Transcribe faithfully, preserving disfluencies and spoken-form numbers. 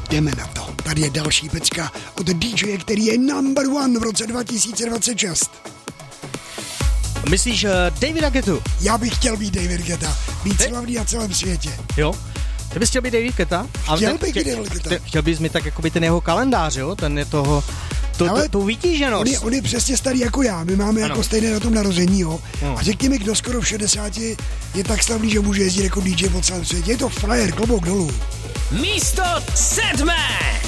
Jdeme na to. Tady je další pecka od D J, který je number one v roce dva tisíce dvacet šest. Myslíš uh, Davida Guettu? Já bych chtěl být David Guetta. Být slavný na celém světě. Jo? Ty bys chtěl být David Guetta? Chtěl bych být David Guetta. Chtěl bys mi tak jakoby ten jeho kalendář, jo? Ten je toho... To, to, tu vytíženost. On je, on je přesně starý jako já. My máme ano. jako stejné datum narození, jo. No. A řekni mi, kdo skoro v šedesáti je tak slavný, že může jezdit jako D J po celém světě. Je to frajer, klobouk dolů. Místo sedmé.